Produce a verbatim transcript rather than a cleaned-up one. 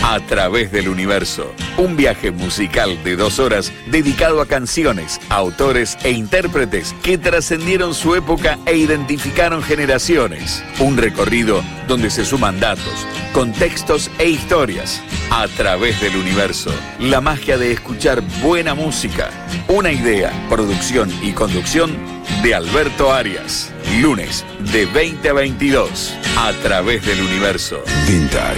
A través del universo. Un viaje musical de dos horas dedicado a canciones, autores e intérpretes que trascendieron su época e identificaron generaciones. Un recorrido donde se suman datos, contextos e historias. A través del universo. La magia de escuchar buena música. Una idea, producción y conducción de Alberto Arias. Lunes de veinte a veintidós. A través del universo. Vintage.